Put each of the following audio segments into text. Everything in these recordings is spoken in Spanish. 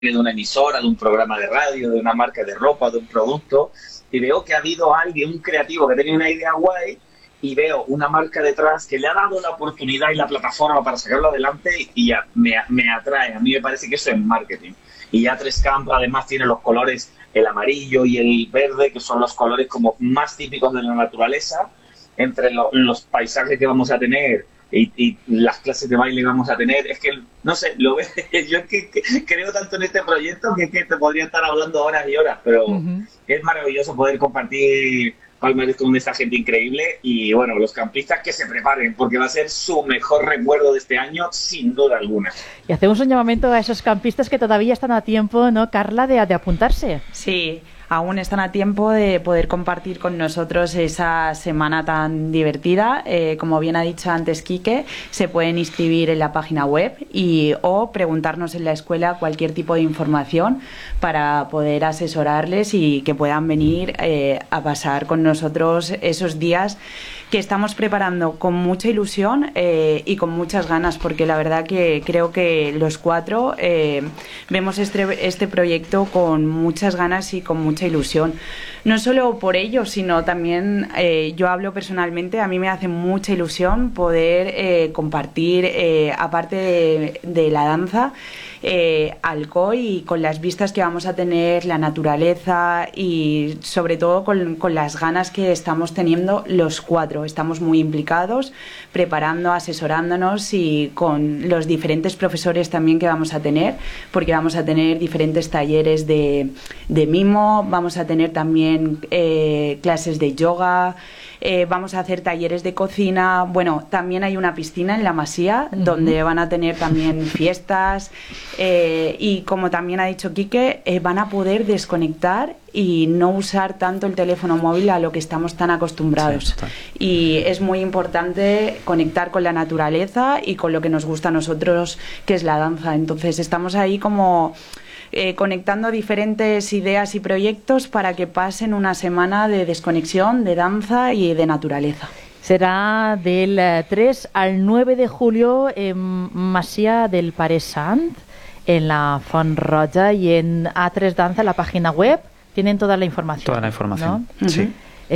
de una emisora, de un programa de radio, de una marca de ropa, de un producto, y veo que ha habido alguien, un creativo que tenía una idea guay, y veo una marca detrás que le ha dado la oportunidad y la plataforma para sacarlo adelante y ya me atrae. A mí me parece que eso es marketing. Y ya 3Camp además tiene los colores, el amarillo y el verde, que son los colores como más típicos de la naturaleza, entre los paisajes que vamos a tener y las clases de baile que vamos a tener. Es que, no sé, lo ves, yo es que creo tanto en este proyecto que te podría estar hablando horas y horas, pero es maravilloso poder compartir palmares con esta gente increíble y bueno, los campistas que se preparen porque va a ser su mejor recuerdo de este año sin duda alguna. Y hacemos un llamamiento a esos campistas que todavía están a tiempo, ¿no, Carla, de apuntarse? Sí, aún están a tiempo de poder compartir con nosotros esa semana tan divertida. Como bien ha dicho antes Quique, se pueden inscribir en la página web o preguntarnos en la escuela cualquier tipo de información para poder asesorarles y que puedan venir a pasar con nosotros esos días que estamos preparando con mucha ilusión y con muchas ganas, porque la verdad que creo que los cuatro vemos este proyecto con muchas ganas y con mucha ilusión. No solo por ello, sino también yo hablo personalmente, a mí me hace mucha ilusión poder compartir, aparte de la danza, Alcoy, y con las vistas que vamos a tener, la naturaleza y sobre todo con las ganas que estamos teniendo los cuatro. Estamos muy implicados, preparando, asesorándonos y con los diferentes profesores también que vamos a tener, porque vamos a tener diferentes talleres de mimo, vamos a tener también clases de yoga. Vamos a hacer talleres de cocina. Bueno, también hay una piscina en la Masía donde van a tener también fiestas y como también ha dicho Quique, van a poder desconectar y no usar tanto el teléfono móvil a lo que estamos tan acostumbrados. Sí, y es muy importante conectar con la naturaleza y con lo que nos gusta a nosotros, que es la danza. Entonces estamos ahí como conectando diferentes ideas y proyectos para que pasen una semana de desconexión, de danza y de naturaleza. Será del 3 al 9 de julio en Masia del Pare Sant, en la Font Roja, y en A3 Danza, la página web, tienen toda la información. Toda la información, ¿no? Sí.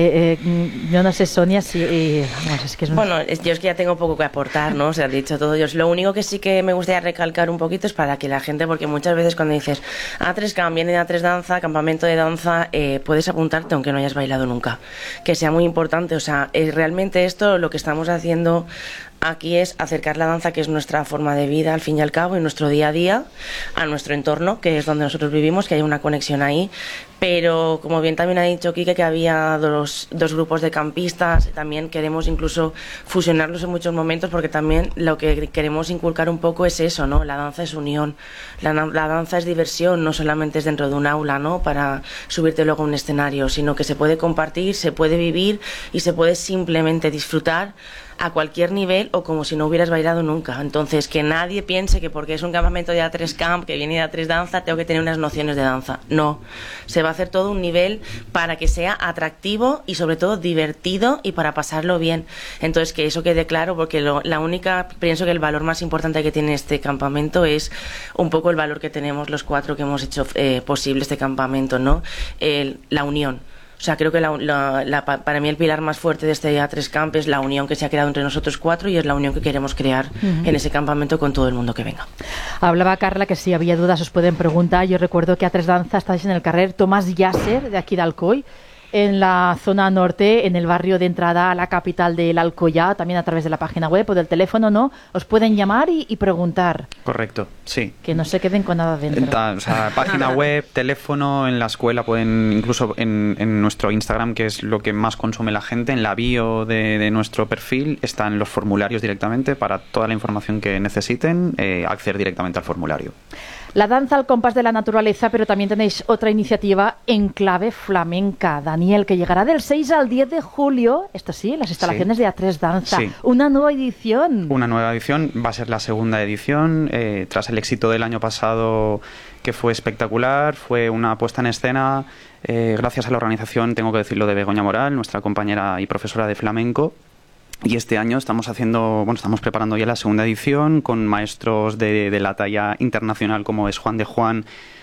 Yo no sé, Sonia, si... es que es Bueno, yo es que ya tengo poco que aportar, ¿no? Se ha dicho todo. Yo lo único que sí que me gustaría recalcar un poquito es para que la gente, porque muchas veces cuando dices A3Camp, viene de A3 Danza, campamento de danza, puedes apuntarte aunque no hayas bailado nunca. Que sea muy importante, o sea, realmente esto lo que estamos haciendo aquí es acercar la danza, que es nuestra forma de vida al fin y al cabo, y nuestro día a día, a nuestro entorno, que es donde nosotros vivimos, que hay una conexión ahí. Pero como bien también ha dicho Quique, que había dos grupos de campistas, también queremos incluso fusionarlos en muchos momentos, porque también lo que queremos inculcar un poco es eso, ¿no? La danza es unión, la danza es diversión, no solamente es dentro de un aula, ¿no? Para subirte luego a un escenario, sino que se puede compartir, se puede vivir y se puede simplemente disfrutar a cualquier nivel o como si no hubieras bailado nunca. Entonces, que nadie piense que porque es un campamento de A3Camp, que viene de A3 Danza, tengo que tener unas nociones de danza. No, se va a hacer todo un nivel para que sea atractivo y sobre todo divertido y para pasarlo bien. Entonces, que eso quede claro, porque pienso que el valor más importante que tiene este campamento es un poco el valor que tenemos los cuatro que hemos hecho posible este campamento, ¿no? La unión. O sea, creo que para mí el pilar más fuerte de este A3Camp es la unión que se ha creado entre nosotros cuatro, y es la unión que queremos crear en ese campamento con todo el mundo que venga. Hablaba Carla que si había dudas os pueden preguntar. Yo recuerdo que A3 Danza estáis en el carrer Tomás Yasser, de aquí de Alcoy, en la zona norte, en el barrio de entrada a la capital del Alcoyá, también a través de la página web o del teléfono, ¿no? Os pueden llamar y preguntar. Correcto, sí. Que no se queden con nada dentro. O sea, página web, teléfono, en la escuela, pueden incluso en nuestro Instagram, que es lo que más consume la gente, en la bio de nuestro perfil están los formularios directamente para toda la información que necesiten, acceder directamente al formulario. La danza al compás de la naturaleza, pero también tenéis otra iniciativa en clave flamenca, Daniel, que llegará del 6 al 10 de julio, esto sí, las instalaciones de A3 Danza. Sí. Una nueva edición. Una nueva edición, va a ser la segunda edición, tras el éxito del año pasado, que fue espectacular, fue una puesta en escena, gracias a la organización, tengo que decirlo, de Begoña Moral, nuestra compañera y profesora de flamenco. Y este año estamos preparando ya la segunda edición con maestros de la talla internacional como es Juan de Juan,